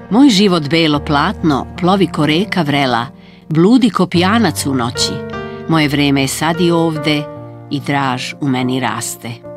Moj život belo platno, plovi ko reka vrela, bludi ko pijanac u noći. Moje vreme je sad i ovde i draž u meni raste.